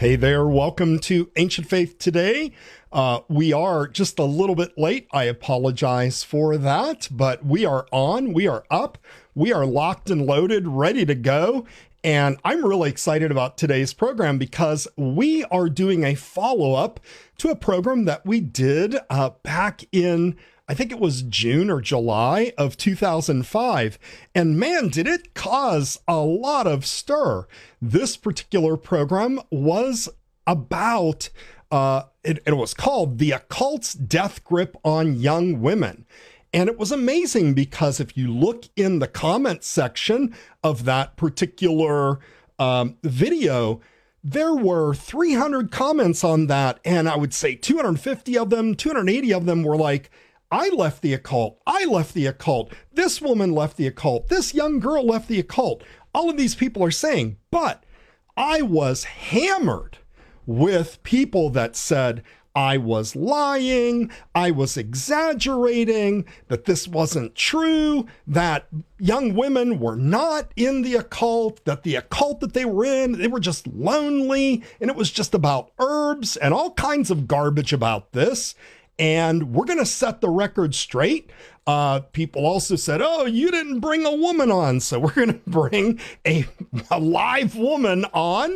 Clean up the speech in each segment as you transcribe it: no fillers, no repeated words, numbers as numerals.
Hey there, welcome to Ancient Faith Today. We are just a little bit late. I apologize for that, but we are on, we are up, we are locked and loaded, ready to go. And I'm really excited about today's program because we are doing a follow-up to a program that we did back in, I think it was June or July of 2005. And man, did it cause a lot of stir. This particular program was about, it was called The Occult's Death Grip on Young Women. And it was amazing because if you look in the comment section of that particular video, there were 300 comments on that. And I would say 250 of them, 280 of them were like, I left the occult. I left the occult. This woman left the occult. This young girl left the occult. All of these people are saying, but I was hammered with people that said I was lying, I was exaggerating, that this wasn't true, that young women were not in the occult, that the occult that they were in, they were just lonely, and it was just about herbs and all kinds of garbage about this. And we're going to set the record straight. People also said, oh, you didn't bring a woman on. So we're going to bring a live woman on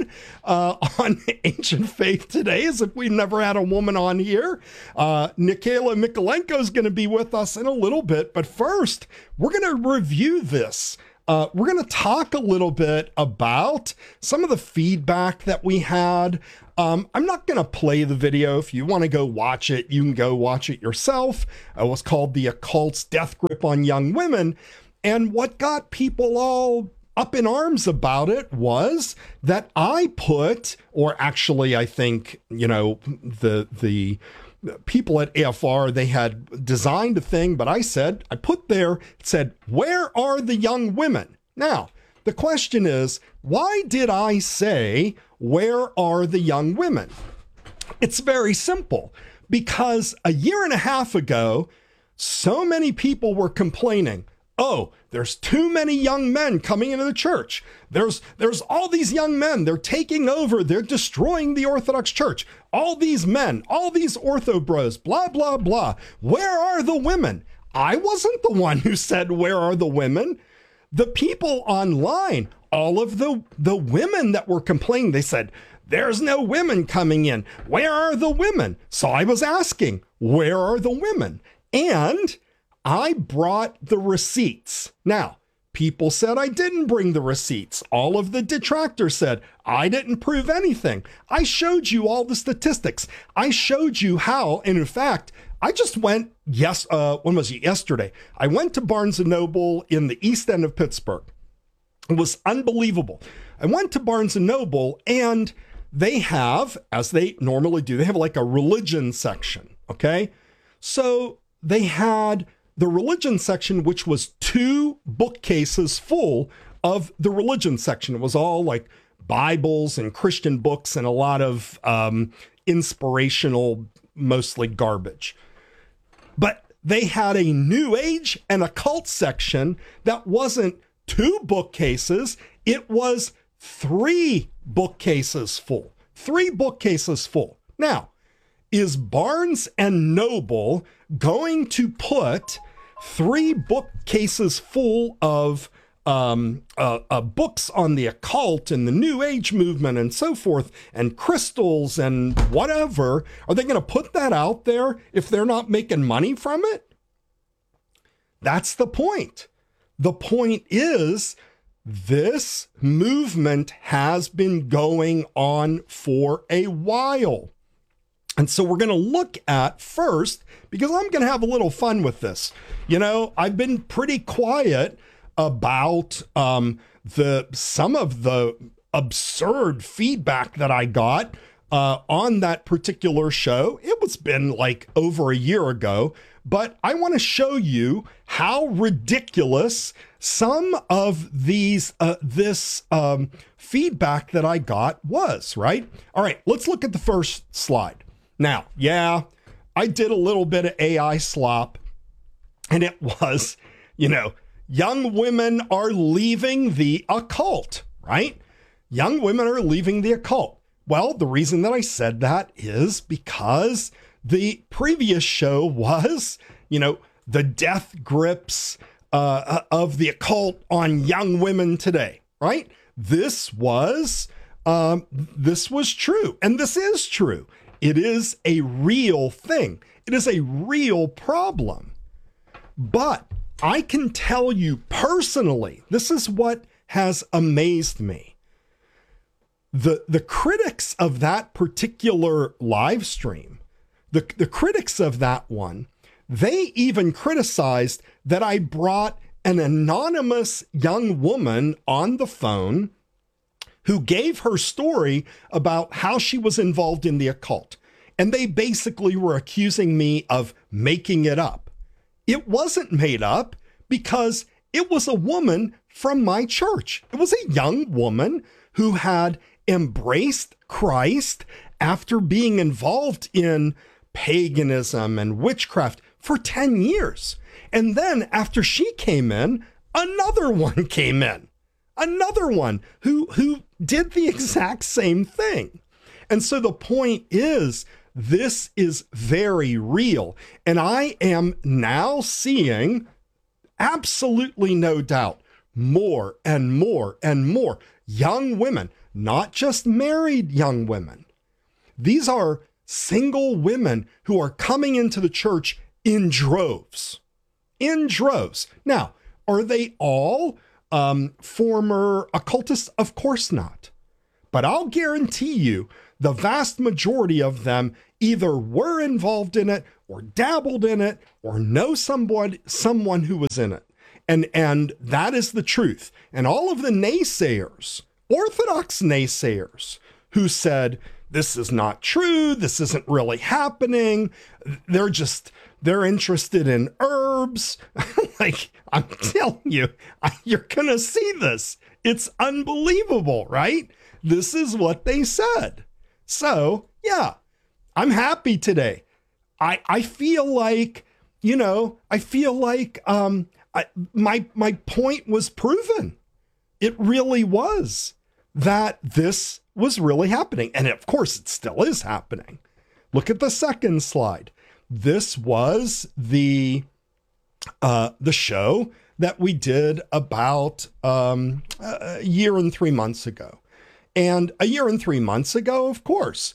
Ancient Faith Today, as if we never had a woman on here. Nikayla Mikolenko is going to be with us in a little bit. But first, we're going to review this. We're going to talk a little bit about some of the feedback that we had. I'm not going to play the video. If you want to go watch it, you can go watch it yourself. It was called The Occult's Death Grip on Young Women. And what got people all up in arms about it was that I put, or actually I think, you know, the people at AFR, they had designed a thing, but I put there, it said, where are the young women? Now, the question is, why did I say, where are the young women? It's very simple, because a year and a half ago, so many people were complaining, oh, there's too many young men coming into the church. There's all these young men. They're taking over. They're destroying the Orthodox Church. All these men, all these ortho bros, blah, blah, blah. Where are the women? I wasn't the one who said, where are the women? The people online, all of the women that were complaining, they said, there's no women coming in. Where are the women? So I was asking, where are the women? And I brought the receipts. Now, people said I didn't bring the receipts. All of the detractors said I didn't prove anything. I showed you all the statistics. I showed you how, and in fact, I just went, when was it? Yesterday. I went to Barnes & Noble in the East End of Pittsburgh. It was unbelievable. I went to Barnes & Noble and they have, as they normally do, they have like a religion section, okay? So they had the religion section, which was 2 bookcases full of the religion section. It was all like Bibles and Christian books and a lot of inspirational, mostly garbage. But they had a New Age and occult section that wasn't 2 bookcases. It was 3 bookcases full. 3 bookcases full. Now, is Barnes & Noble going to put 3 bookcases full of books on the occult and the New Age movement and so forth, and crystals and whatever? Are they going to put that out there if they're not making money from it? That's the point. The point is, this movement has been going on for a while. And so we're going to look at first, because I'm going to have a little fun with this. You know, I've been pretty quiet about some of the absurd feedback that I got on that particular show. It was been like over a year ago, but I want to show you how ridiculous some of these this feedback that I got was, right? All right, let's look at the first slide. Now, yeah, I did a little bit of AI slop, and it was, you know, young women are leaving the occult, right? Young women are leaving the occult. Well, the reason that I said that is because the previous show was, the death grips of the occult on young women today, right? This was true, and this is true. It is a real thing. It is a real problem. But I can tell you personally, this is what has amazed me. The critics of that particular live stream, the critics of that one, they even criticized that I brought an anonymous young woman on the phone who gave her story about how she was involved in the occult. And they basically were accusing me of making it up. It wasn't made up because it was a woman from my church. It was a young woman who had embraced Christ after being involved in paganism and witchcraft for 10 years. And then after she came in, another one came in. Another one who did the exact same thing. And so the point is, this is very real. And I am now seeing, absolutely no doubt, more and more and more young women, not just married young women. These are single women who are coming into the church in droves. In droves. Now, are they all former occultists? Of course not. But I'll guarantee you the vast majority of them either were involved in it or dabbled in it or know someone who was in it. And that is the truth. And all of the naysayers, Orthodox naysayers, who said, this is not true, this isn't really happening, they're interested in herbs. Like, I'm telling you, you're gonna see this. It's unbelievable, right? This is what they said. So, yeah, I'm happy today. I feel like, my point was proven. It really was, that this was really happening. And of course, it still is happening. Look at the second slide. This was the show that we did about a year and 3 months ago. And a year and 3 months ago, of course,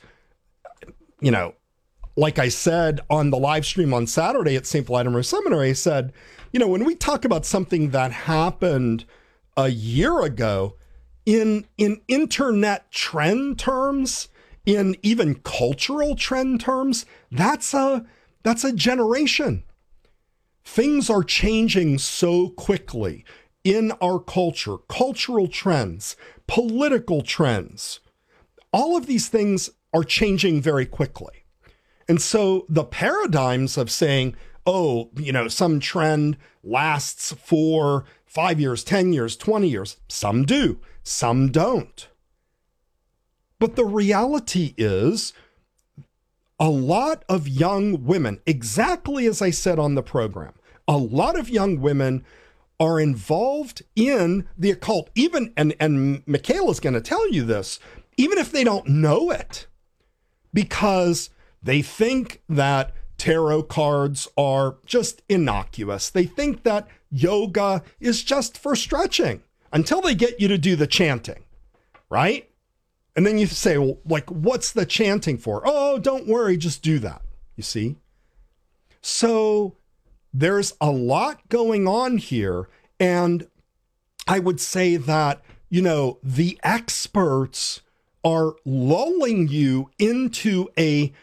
like I said on the live stream on Saturday at St. Vladimir Seminary, I said, when we talk about something that happened a year ago in internet trend terms, in even cultural trend terms, that's a generation. Things are changing so quickly in our culture, cultural trends, political trends. All of these things are changing very quickly. And so the paradigms of saying, some trend lasts for 5 years, 10 years, 20 years, some do, some don't. But the reality is, a lot of young women, exactly as I said on the program, a lot of young women are involved in the occult, even, and Michaela's going to tell you this, even if they don't know it, because they think that tarot cards are just innocuous. They think that yoga is just for stretching until they get you to do the chanting, right? And then you say, well, like, what's the chanting for? Oh, don't worry, just do that. You see? So there's a lot going on here. And I would say that, the experts are lulling you into a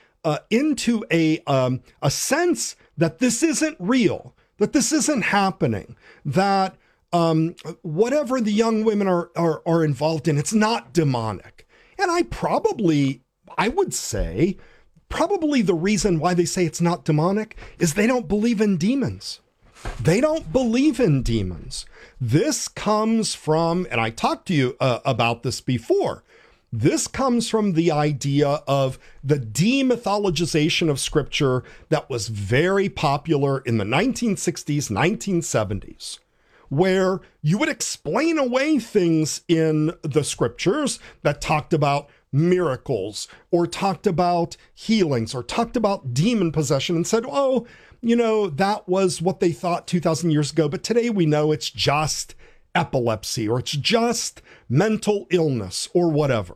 sense that this isn't real, that this isn't happening, that whatever the young women are involved in, it's not demonic. And I would say, probably the reason why they say it's not demonic is they don't believe in demons. They don't believe in demons. This comes from, and I talked to you about this before, this comes from the idea of the demythologization of scripture that was very popular in the 1960s, 1970s, where you would explain away things in the scriptures that talked about miracles or talked about healings or talked about demon possession and said, oh, that was what they thought 2,000 years ago. But today we know it's just epilepsy or it's just mental illness or whatever.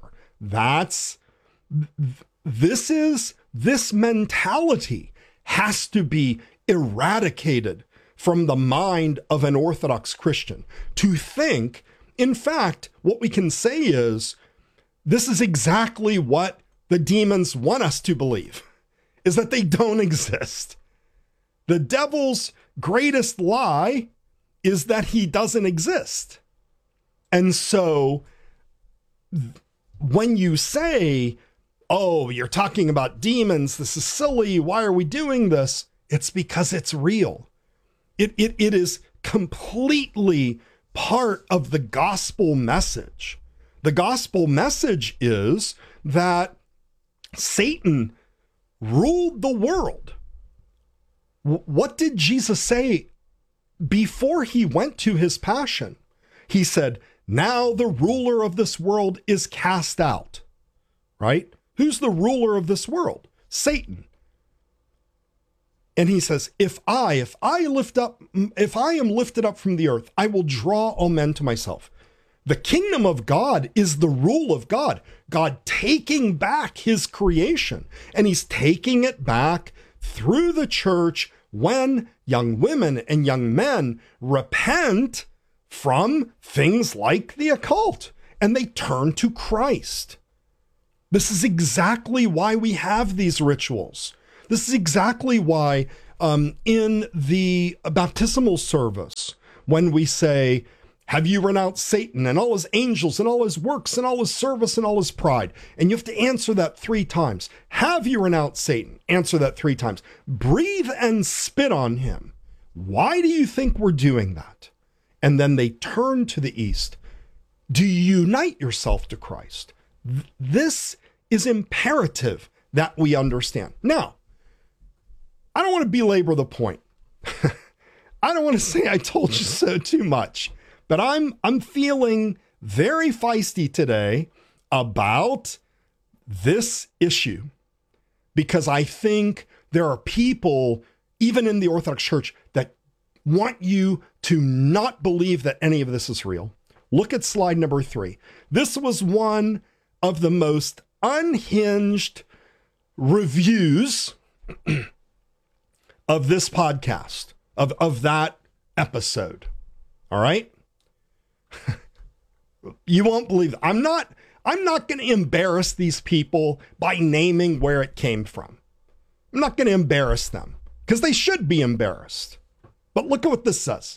This mentality has to be eradicated from the mind of an Orthodox Christian to think, in fact, what we can say is, this is exactly what the demons want us to believe, is that they don't exist. The devil's greatest lie is that he doesn't exist. And so when you say, oh, you're talking about demons, this is silly, why are we doing this? It's because it's real. It is completely part of the gospel message. The gospel message is that Satan ruled the world. What did Jesus say before he went to his passion? He said, now the ruler of this world is cast out, right? Who's the ruler of this world? Satan. And he says, if I am lifted up from the earth, I will draw all men to myself. The kingdom of God is the rule of God, God taking back his creation, and he's taking it back through the church when young women and young men repent from things like the occult and they turn to Christ. This is exactly why we have these rituals. This is exactly why in the baptismal service, when we say, have you renounced Satan and all his angels and all his works and all his service and all his pride? And you have to answer that 3 times. Have you renounced Satan? Answer that 3 times. Breathe and spit on him. Why do you think we're doing that? And then they turn to the east. Do you unite yourself to Christ? This is imperative that we understand. Now, I don't want to belabor the point. I don't want to say I told you so too much. But I'm feeling very feisty today about this issue because I think there are people, even in the Orthodox Church, that want you to not believe that any of this is real. Look at slide number 3. This was one of the most unhinged reviews of this podcast, of that episode. All right? You won't believe it. I'm not going to embarrass these people by naming where it came from. I'm not going to embarrass them because they should be embarrassed. But look at what this says.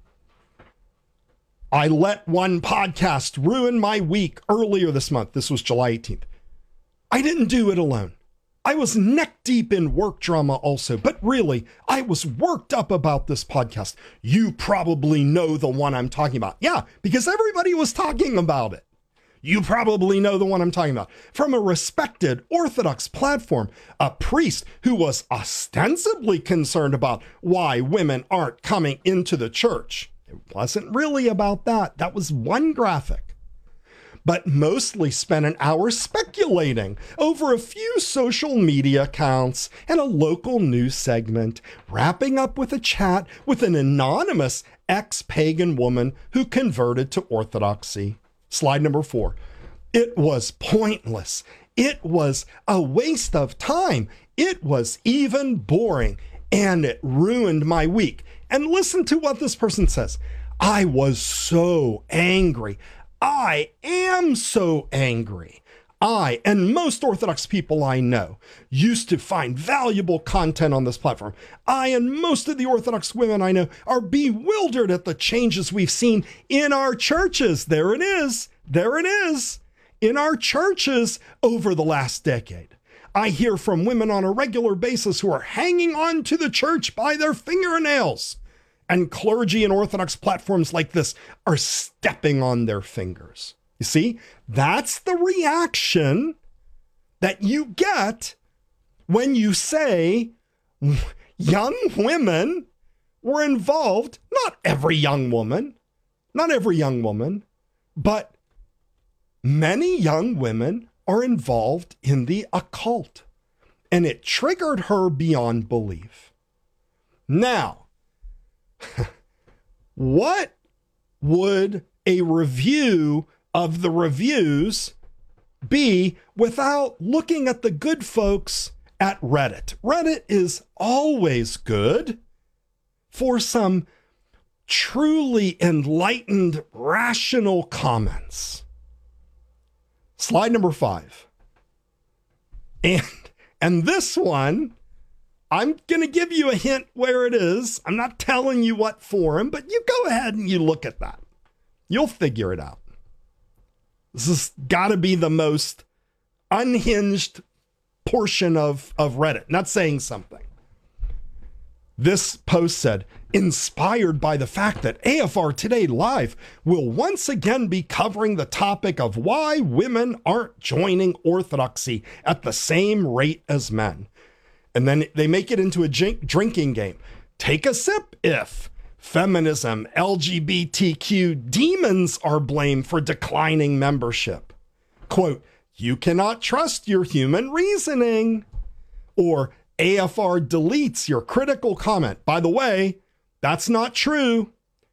I let one podcast ruin my week earlier this month. This was July 18th. I didn't do it alone. I was neck deep in work drama also, but really, I was worked up about this podcast. You probably know the one I'm talking about. Yeah, because everybody was talking about it. You probably know the one I'm talking about. From a respected Orthodox platform, a priest who was ostensibly concerned about why women aren't coming into the church. It wasn't really about that. That was one graphic. But mostly spent an hour speculating over a few social media accounts and a local news segment, wrapping up with a chat with an anonymous ex-pagan woman who converted to Orthodoxy. Slide number 4. It was pointless. It was a waste of time. It was even boring, and it ruined my week. And listen to what this person says. I was so angry. I am so angry. I, and most Orthodox people I know, used to find valuable content on this platform. I and most of the Orthodox women I know are bewildered at the changes we've seen in our churches. There it is. There it is. In our churches over the last decade. I hear from women on a regular basis who are hanging on to the church by their fingernails. And clergy and Orthodox platforms like this are stepping on their fingers. You see, that's the reaction that you get when you say young women were involved. Not every young woman, but many young women are involved in the occult. And it triggered her beyond belief. Now, what would a review of the reviews be without looking at the good folks at Reddit? Reddit is always good for some truly enlightened, rational comments. Slide number 5. And this one, I'm going to give you a hint where it is. I'm not telling you what forum, but you go ahead and you look at that. You'll figure it out. This has got to be the most unhinged portion of Reddit. Not saying something. This post said, inspired by the fact that AFR Today Live will once again be covering the topic of why women aren't joining Orthodoxy at the same rate as men. And then they make it into a drinking game. Take a sip if feminism, LGBTQ demons are blamed for declining membership. Quote, you cannot trust your human reasoning. Or AFR deletes your critical comment. By the way, that's not true.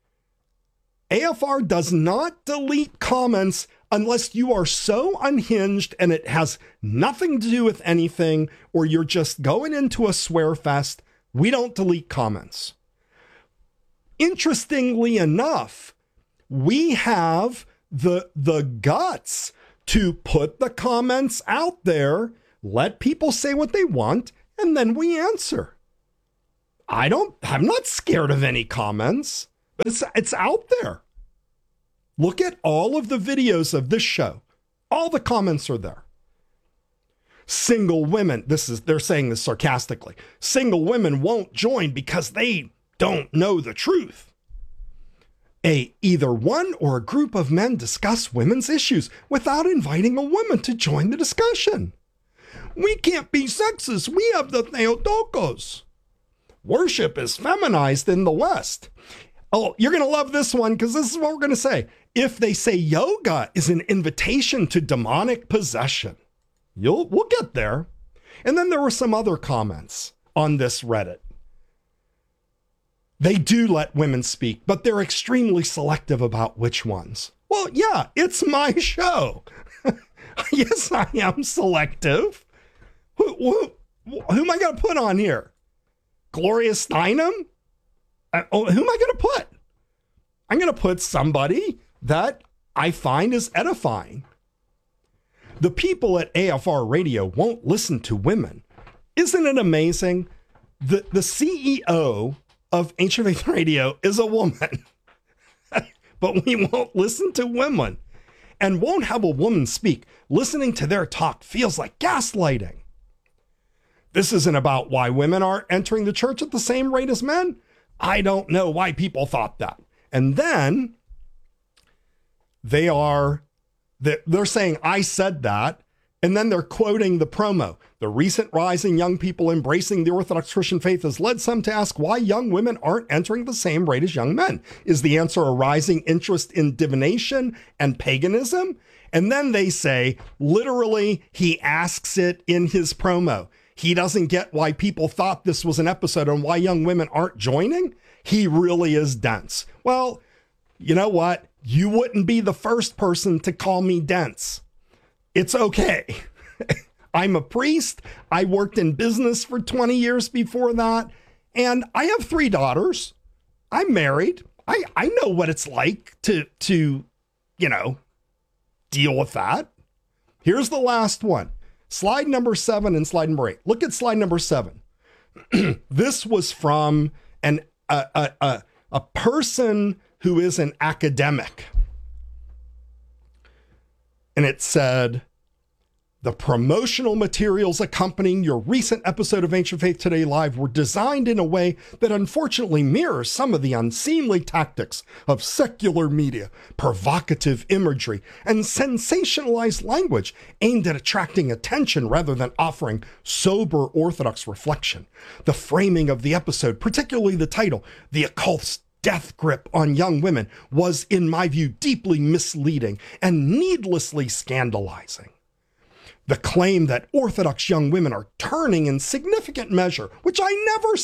AFR does not delete comments unless you are so unhinged and it has nothing to do with anything, or you're just going into a swear fest. We don't delete comments. Interestingly enough, we have the guts to put the comments out there, let people say what they want, and then we answer. I'm not scared of any comments, but it's out there. Look at all of the videos of this show. All the comments are there. Single women, they're saying this sarcastically. Single women won't join because they don't know the truth. Either one or a group of men discuss women's issues without inviting a woman to join the discussion. We can't be sexist. We have the Theotokos. Worship is feminized in the West. Oh, you're going to love this one because this is what we're going to say. If they say yoga is an invitation to demonic possession, we'll get there. And then there were some other comments on this Reddit. They do let women speak, but they're extremely selective about which ones. Well, yeah, it's my show. Yes, I am selective. Who am I going to put on here? Gloria Steinem? Who am I going to put? I'm going to put somebody that I find is edifying. The people at AFR Radio won't listen to women. Isn't it amazing? The CEO of Ancient Faith Radio is a woman, but we won't listen to women and won't have a woman speak. Listening to their talk feels like gaslighting. This isn't about why women aren't entering the church at the same rate as men. I don't know why people thought that. And then they're saying, I said that. And then they're quoting the promo. The recent rise in young people embracing the Orthodox Christian faith has led some to ask why young women aren't entering the same rate as young men. Is the answer a rising interest in divination and paganism? And then they say, literally, he asks it in his promo. He doesn't get why people thought this was an episode on why young women aren't joining. He really is dense. Well, you know what? You wouldn't be the first person to call me dense. It's okay. I'm a priest. I worked in business for 20 years before that. And I have 3 daughters. I'm married. I know what it's like to deal with that. Here's the last one. Slide number 7 and slide number 8. Look at slide number 7. This was from a person who is an academic. And it said, The promotional materials accompanying your recent episode of Ancient Faith Today Live were designed in a way that unfortunately mirrors some of the unseemly tactics of secular media, provocative imagery, and sensationalized language aimed at attracting attention rather than offering sober Orthodox reflection. The framing of the episode, particularly the title, The Occult's Death Grip on Young Women, was, in my view, deeply misleading and needlessly scandalizing. The claim that Orthodox young women are turning in significant measure, which I never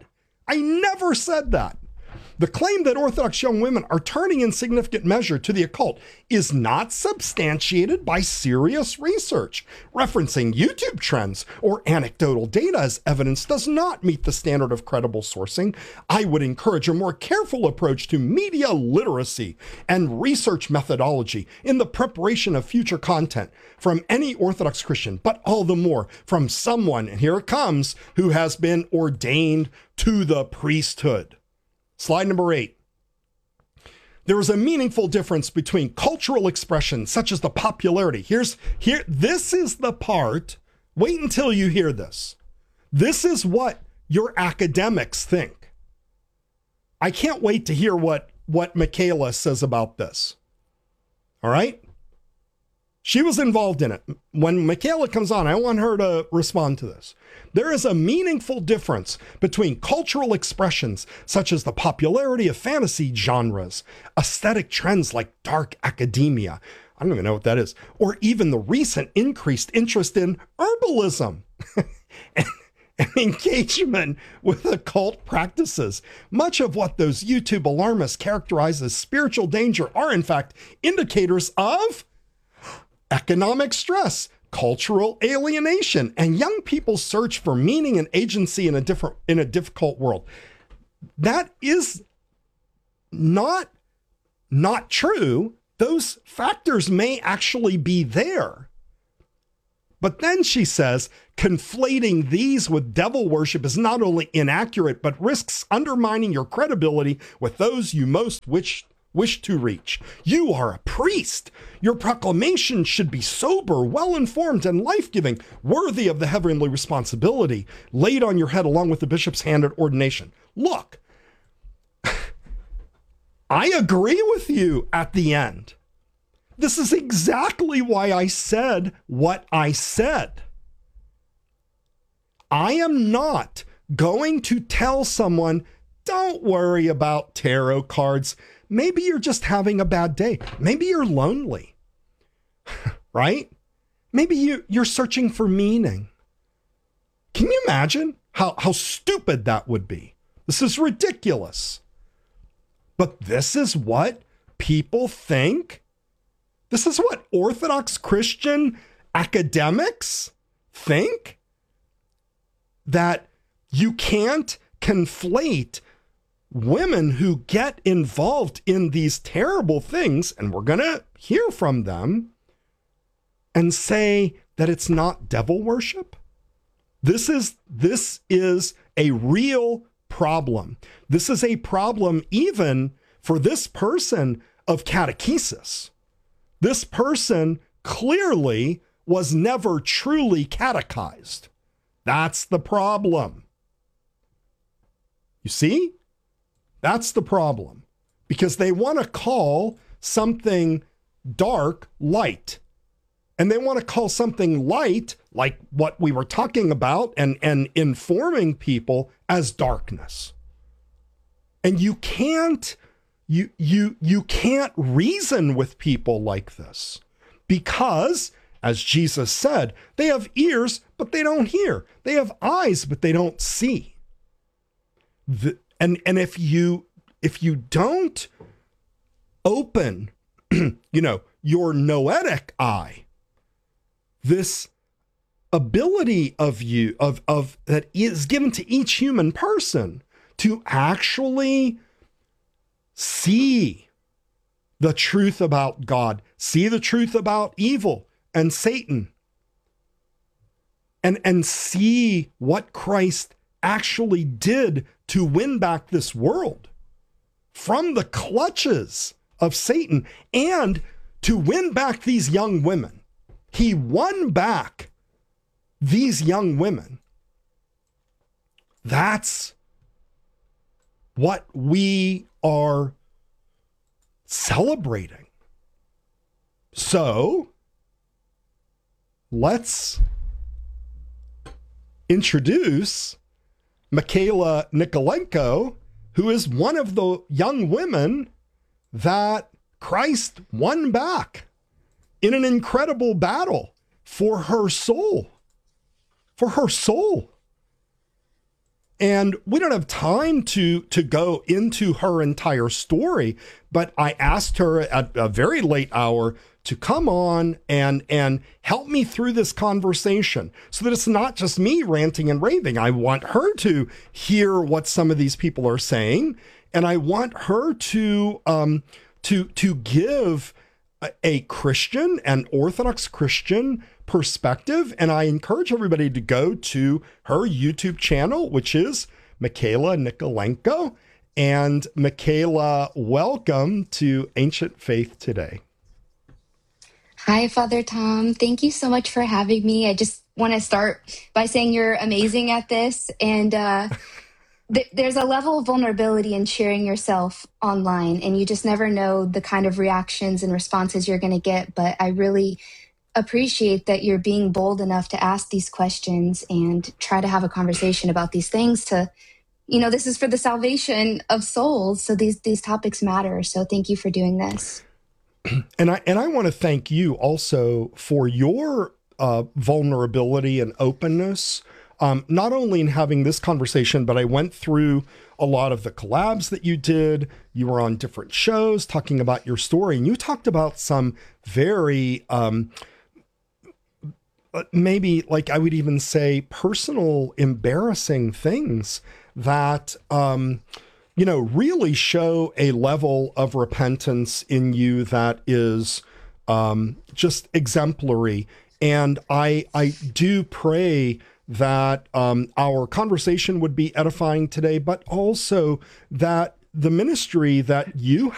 said that. The claim that Orthodox young women are turning in significant measure to the occult is not substantiated by serious research. Referencing YouTube trends or anecdotal data as evidence does not meet the standard of credible sourcing. I would encourage a more careful approach to media literacy and research methodology in the preparation of future content from any Orthodox Christian, but all the more from someone, and here it comes, who has been ordained to the priesthood. Slide number 8. There is a meaningful difference between cultural expressions such as the popularity. This is the part, wait until you hear this. This is what your academics think. I can't wait to hear what Michaela says about this. All right? She was involved in it. When Michaela comes on, I want her to respond to this. There is a meaningful difference between cultural expressions such as the popularity of fantasy genres, aesthetic trends like dark academia, I don't even know what that is, or even the recent increased interest in herbalism and engagement with occult practices. Much of what those YouTube alarmists characterize as spiritual danger are in fact indicators of economic stress, cultural alienation, and young people's search for meaning and agency in a difficult world. That is not true. Those factors may actually be there. But then she says, conflating these with devil worship is not only inaccurate, but risks undermining your credibility with those you most wish to reach. You are a priest. Your proclamation should be sober, well-informed, and life-giving, worthy of the heavenly responsibility laid on your head along with the bishop's hand at ordination. Look, I agree with you at the end. This is exactly why I said what I said. I am not going to tell someone, don't worry about tarot cards. Maybe you're just having a bad day. Maybe you're lonely, right? Maybe you're searching for meaning. Can you imagine how stupid that would be? This is ridiculous. But this is what people think. This is what Orthodox Christian academics think, that you can't conflate women who get involved in these terrible things, and we're going to hear from them, and say that it's not devil worship. This is a real problem. This is a problem even for this person of catechesis. This person clearly was never truly catechized. That's the problem. You see? That's the problem. Because they want to call something dark light. And they want to call something light, like what we were talking about and informing people, as darkness. And you can't reason with people like this, because, as Jesus said, they have ears, but they don't hear. They have eyes, but they don't see. And if you don't open, your noetic eye, this ability of that is given to each human person to actually see the truth about God, see the truth about evil and Satan, and see what Christ actually did to win back this world from the clutches of Satan, and to win back these young women. He won back these young women. That's what we are celebrating. So let's introduce Michaela Nikolenko, who is one of the young women that Christ won back in an incredible battle for her soul. For her soul. And we don't have time to go into her entire story, but I asked her at a very late hour to come on and help me through this conversation so that it's not just me ranting and raving. I want her to hear what some of these people are saying, and I want her to give a Christian, an Orthodox Christian perspective. And I encourage everybody to go to her YouTube channel, which is Michaela Nikolenko. And Michaela, welcome to Ancient Faith Today. Hi, Father Tom. Thank you so much for having me. I just want to start by saying you're amazing at this. And there's a level of vulnerability in sharing yourself online, and you just never know the kind of reactions and responses you're going to get. But I really appreciate that you're being bold enough to ask these questions and try to have a conversation about these things this is for the salvation of souls. So these topics matter. So thank you for doing this. And I want to thank you also for your vulnerability and openness, not only in having this conversation, but I went through a lot of the collabs that you did. You were on different shows talking about your story, and you talked about some very, maybe like I would even say personal, embarrassing things that, really show a level of repentance in you that is just exemplary. And I do pray that our conversation would be edifying today, but also that the ministry that you